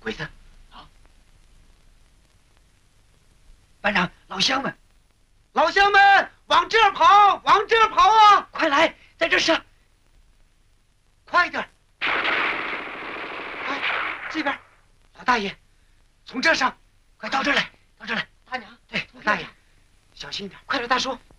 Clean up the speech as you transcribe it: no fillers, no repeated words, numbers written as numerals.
鬼子，好。班长，老乡们，老乡们，往这儿跑，往这儿跑啊！快来，在这上。快点！哎，这边，老大爷，从这上，快到这儿来，到这儿来。大娘，对，老大爷，小心点，快点，大叔。